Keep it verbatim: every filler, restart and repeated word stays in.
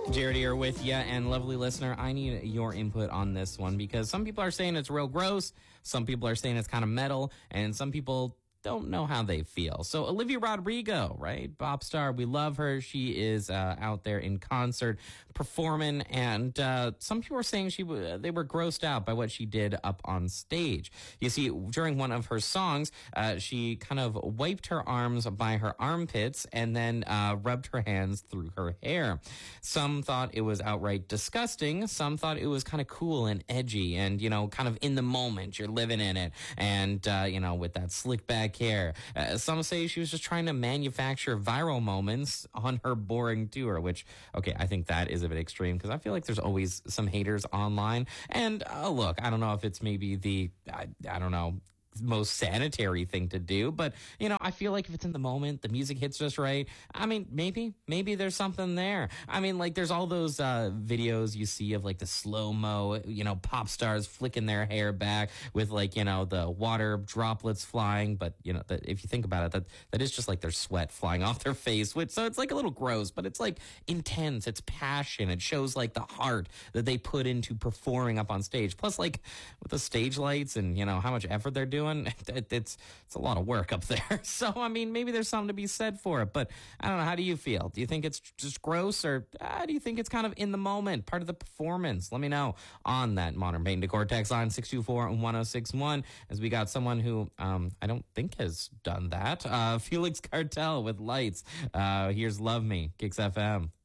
Jared here with you, and lovely listener, I need your input on this one because some people are saying it's real gross, some people are saying it's kind of metal, and some people don't know how they feel. So Olivia Rodrigo, right? Pop star. We love her. She is uh, out there in concert performing, and uh, some people are saying she w- they were grossed out by what she did up on stage. You see, during one of her songs, uh, she kind of wiped her arms by her armpits and then uh, rubbed her hands through her hair. Some thought it was outright disgusting. Some thought it was kind of cool and edgy and, you know, kind of in the moment. You're living in it. And, uh, you know, with that slick back hair. Uh, some say she was just trying to manufacture viral moments on her boring tour, which, okay, I think that is a bit extreme because I feel like there's always some haters online. And uh, look, I don't know if it's maybe the, I, I don't know, most sanitary thing to do, but you know, I feel like if it's in the moment, the music hits just right. I mean, maybe, maybe there's something there. I mean, like there's all those uh, videos you see of like the slow mo, you know, pop stars flicking their hair back with like, you know, the water droplets flying. But you know, that if you think about it, that that is just like their sweat flying off their face. Which so it's like a little gross, but it's like intense. It's passion. It shows like the heart that they put into performing up on stage. Plus, like with the stage lights and you know how much effort they're doing. It's it's a lot of work up there. So, I mean, maybe there's something to be said for it. But I don't know. How do you feel? Do you think it's just gross or uh, do you think it's kind of in the moment, part of the performance? Let me know on that Modern Paint Decor text line six two four one oh six one as we got someone who um, I don't think has done that. Uh, Felix Cartel with Lights. Uh, here's Love Me, Kicks F M.